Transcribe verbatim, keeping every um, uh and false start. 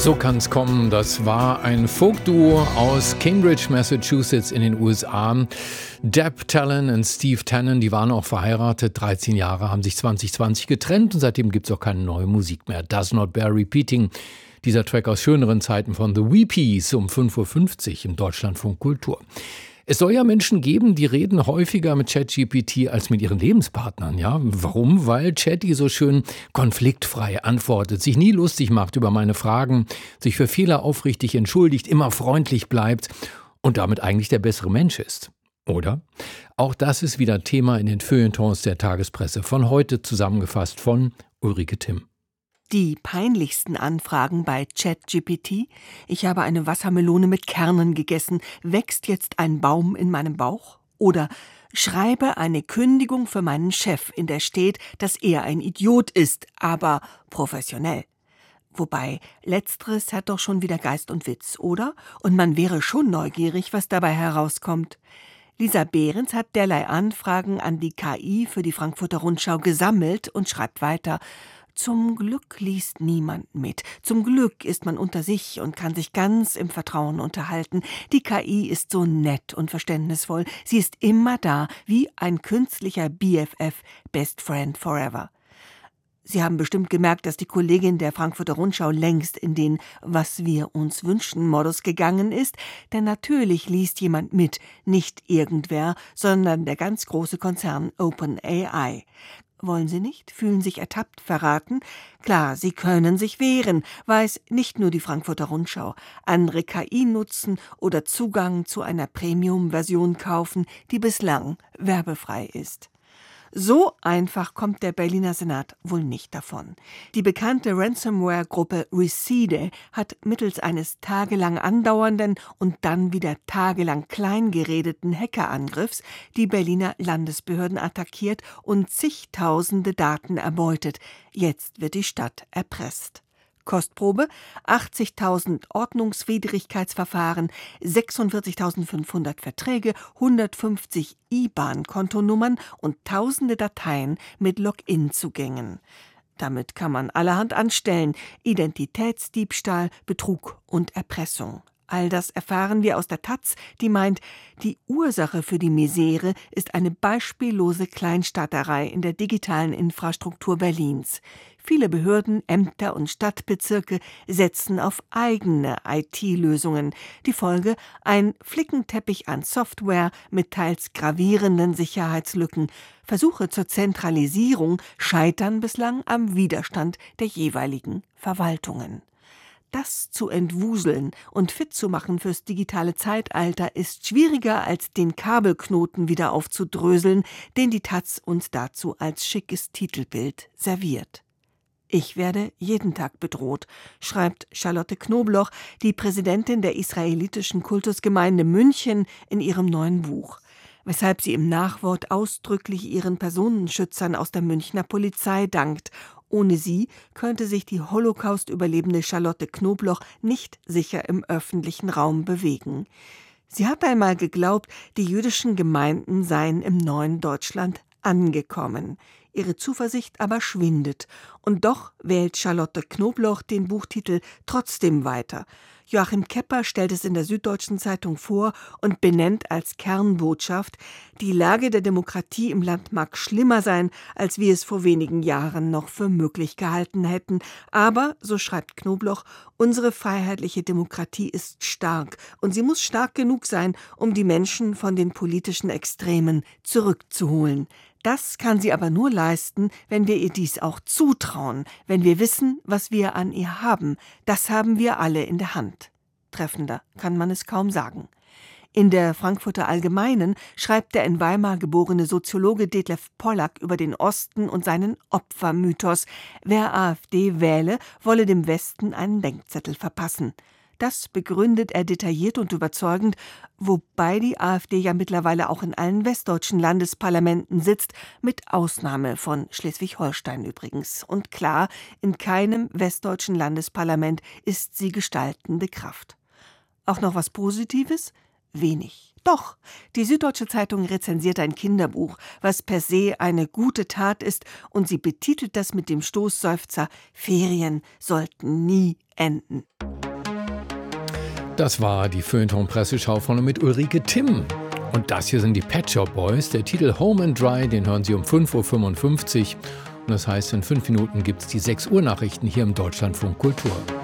So kann's kommen. Das war ein Folk-Duo aus Cambridge, Massachusetts in den U S A. Deb Tannen und Steve Tannen, die waren auch verheiratet, dreizehn Jahre, haben sich zwanzig zwanzig getrennt und seitdem gibt's auch keine neue Musik mehr. Does Not Bear Repeating. Dieser Track aus schöneren Zeiten von The Weepies um fünf Uhr fünfzig im Deutschlandfunk Kultur. Es soll ja Menschen geben, die reden häufiger mit ChatGPT als mit ihren Lebenspartnern. Ja, warum? Weil Chatty so schön konfliktfrei antwortet, sich nie lustig macht über meine Fragen, sich für Fehler aufrichtig entschuldigt, immer freundlich bleibt und damit eigentlich der bessere Mensch ist. Oder? Auch das ist wieder Thema in den Feuilletons der Tagespresse. Von heute zusammengefasst von Ulrike Timm. Die peinlichsten Anfragen bei ChatGPT: Ich habe eine Wassermelone mit Kernen gegessen. Wächst jetzt ein Baum in meinem Bauch? Oder schreibe eine Kündigung für meinen Chef, in der steht, dass er ein Idiot ist, aber professionell. Wobei, letzteres hat doch schon wieder Geist und Witz, oder? Und man wäre schon neugierig, was dabei herauskommt. Lisa Behrens hat derlei Anfragen an die K I für die Frankfurter Rundschau gesammelt und schreibt weiter: Zum Glück liest niemand mit. Zum Glück ist man unter sich und kann sich ganz im Vertrauen unterhalten. Die K I ist so nett und verständnisvoll. Sie ist immer da, wie ein künstlicher B F F, Best Friend Forever. Sie haben bestimmt gemerkt, dass die Kollegin der Frankfurter Rundschau längst in den Was wir uns wünschen Modus gegangen ist, denn natürlich liest jemand mit, nicht irgendwer, sondern der ganz große Konzern OpenAI. Wollen Sie nicht? Fühlen sich ertappt, verraten? Klar, Sie können sich wehren, weiß nicht nur die Frankfurter Rundschau. Andere K I nutzen oder Zugang zu einer Premium-Version kaufen, die bislang werbefrei ist. So einfach kommt der Berliner Senat wohl nicht davon. Die bekannte Ransomware-Gruppe Recede hat mittels eines tagelang andauernden und dann wieder tagelang kleingeredeten Hackerangriffs die Berliner Landesbehörden attackiert und zigtausende Daten erbeutet. Jetzt wird die Stadt erpresst. Kostprobe: achtzigtausend Ordnungswidrigkeitsverfahren, sechsundvierzigtausendfünfhundert Verträge, hundertfünfzig I B A N-Kontonummern und tausende Dateien mit Login-Zugängen. Damit kann man allerhand anstellen: Identitätsdiebstahl, Betrug und Erpressung. All das erfahren wir aus der Taz, die meint, die Ursache für die Misere ist eine beispiellose Kleinstaaterei in der digitalen Infrastruktur Berlins. Viele Behörden, Ämter und Stadtbezirke setzen auf eigene I T-Lösungen. Die Folge: ein Flickenteppich an Software mit teils gravierenden Sicherheitslücken. Versuche zur Zentralisierung scheitern bislang am Widerstand der jeweiligen Verwaltungen. Das zu entwuseln und fit zu machen fürs digitale Zeitalter ist schwieriger, als den Kabelknoten wieder aufzudröseln, den die Taz uns dazu als schickes Titelbild serviert. Ich werde jeden Tag bedroht, schreibt Charlotte Knobloch, die Präsidentin der israelitischen Kultusgemeinde München, in ihrem neuen Buch. Weshalb sie im Nachwort ausdrücklich ihren Personenschützern aus der Münchner Polizei dankt. Ohne sie könnte sich die Holocaust-Überlebende Charlotte Knobloch nicht sicher im öffentlichen Raum bewegen. Sie hat einmal geglaubt, die jüdischen Gemeinden seien im neuen Deutschland angekommen. Ihre Zuversicht aber schwindet. Und doch wählt Charlotte Knobloch den Buchtitel trotzdem weiter. Joachim Kepper stellt es in der Süddeutschen Zeitung vor und benennt als Kernbotschaft: Die Lage der Demokratie im Land mag schlimmer sein, als wir es vor wenigen Jahren noch für möglich gehalten hätten. Aber, so schreibt Knobloch, unsere freiheitliche Demokratie ist stark und sie muss stark genug sein, um die Menschen von den politischen Extremen zurückzuholen. Das kann sie aber nur leisten, wenn wir ihr dies auch zutrauen, wenn wir wissen, was wir an ihr haben. Das haben wir alle in der Hand. Treffender kann man es kaum sagen. In der Frankfurter Allgemeinen schreibt der in Weimar geborene Soziologe Detlef Pollack über den Osten und seinen Opfermythos. Wer AfD wähle, wolle dem Westen einen Denkzettel verpassen. Das begründet er detailliert und überzeugend, wobei die AfD ja mittlerweile auch in allen westdeutschen Landesparlamenten sitzt, mit Ausnahme von Schleswig-Holstein übrigens. Und klar, in keinem westdeutschen Landesparlament ist sie gestaltende Kraft. Auch noch was Positives? Wenig. Doch, die Süddeutsche Zeitung rezensiert ein Kinderbuch, was per se eine gute Tat ist, und sie betitelt das mit dem Stoßseufzer: Ferien sollten nie enden. Das war die Feuilleton-Presseschau von und mit Ulrike Timm. Und das hier sind die Pet Shop Boys. Der Titel Home and Dry, den hören Sie um fünf Uhr fünfundfünfzig. Und das heißt, in fünf Minuten gibt es die sechs Uhr Nachrichten hier im Deutschlandfunk Kultur.